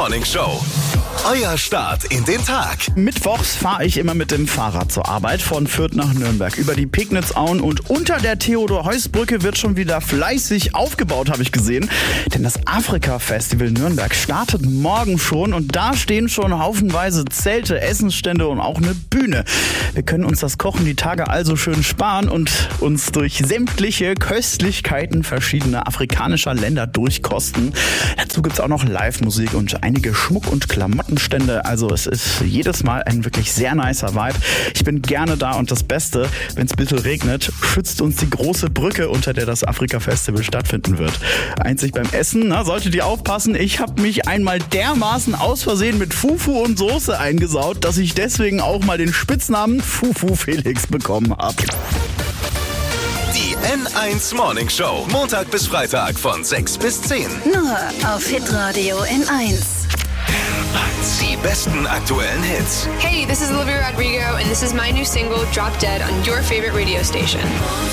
Morning Show. Euer Start in den Tag. Mittwochs fahre ich immer mit dem Fahrrad zur Arbeit von Fürth nach Nürnberg über die Pegnitzauen und unter der Theodor-Heuss-Brücke wird schon wieder fleißig aufgebaut, habe ich gesehen. Denn das Afrika-Festival Nürnberg startet morgen schon und da stehen schon haufenweise Zelte, Essensstände und auch eine Bühne. Wir können uns das Kochen die Tage also schön sparen und uns durch sämtliche Köstlichkeiten verschiedener afrikanischer Länder durchkosten. Dazu gibt's auch noch Live-Musik und einige Schmuck- und Klamottenstände. Also es ist jedes Mal ein wirklich sehr nicer Vibe. Ich bin gerne da und das Beste, wenn es ein bisschen regnet, schützt uns die große Brücke, unter der das Afrika-Festival stattfinden wird. Einzig beim Essen, solltet ihr aufpassen, ich habe mich einmal dermaßen aus Versehen mit Fufu und Soße eingesaut, dass ich deswegen auch mal den Spitznamen Fufu Felix bekommen habe. Die N1 Morning Show. Montag bis Freitag von 6 bis 10. Nur auf Hitradio N1. Die besten aktuellen Hits. Hey, this is Olivia Rodrigo, and this is my new single, Drop Dead, on your favorite radio station.